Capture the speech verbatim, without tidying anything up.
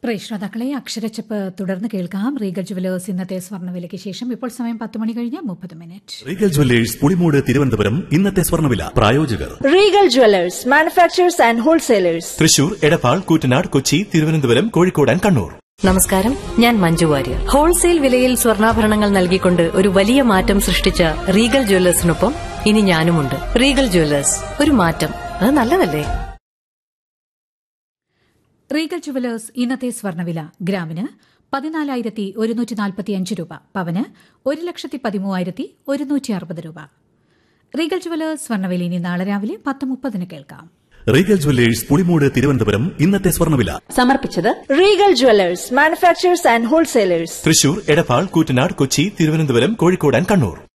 പ്രേക്ഷതാക്കളെ അക്ഷരച്ചപ്പ് തുടർന്ന് കേൾക്കാം. Regal jewellers ഇന്നത്തെ സ്വർണ്ണവിലയ്ക്ക് ശേഷം ഇപ്പോൾ സമയം പത്ത് മണി കഴിഞ്ഞ് മുപ്പത് minute. Regal jewellers Pulimoodu Thiruvananthapuram ഇന്നത്തെ സ്വർണ്ണവില പ്രായോജകർ Regal jewellers manufacturers and wholesalers Thrissur, Edappal, Koottanad, Kochi, Thiruvananthapuram, Kozhikode and Kannur. നമസ്കാരം, ഞാൻ മഞ്ജു വാര്യർ. ഹോൾസെയിൽ വിലയിൽ സ്വർണ്ണാഭരണങ്ങൾ നൽകിക്കൊണ്ട് ഒരു വലിയ മാറ്റം സൃഷ്ടിച്ച റീഗൽ ജുവലേഴ്സിനൊപ്പം ഇനി ഞാനുമുണ്ട്. റീഗൽ ജുവലേഴ്സ്, ഒരു മാറ്റം, അത് നല്ലതല്ലേ? റീഗൽ ജുവലേഴ്സ് ഇന്നത്തെ സ്വർണ്ണവില ഗ്രാമിന് പതിനാലായിരത്തി ഒരുന്നൂറ്റി നാൽപ്പത്തിയഞ്ച് രൂപ, പവന് ഒരു ലക്ഷത്തി പതിമൂവായിരത്തി ഒരുന്നൂറ്റി അറുപത് രൂപ. റീഗൽ ജുവലേഴ്സ് സ്വർണ്ണവില ഇനി നാളെ രാവിലെ പത്ത് മുപ്പതിന് കേൾക്കാം. റീഗൽ ജുവലേഴ്സ് പുളിമൂട് തിരുവനന്തപുരം ഇന്നത്തെ സ്വർണ്ണവില സമർപ്പിച്ചത് Regal jewellers manufacturers and wholesalers Thrissur, Edappal, Koottanad, Kochi, Thiruvananthapuram, Kozhikode and Kannur.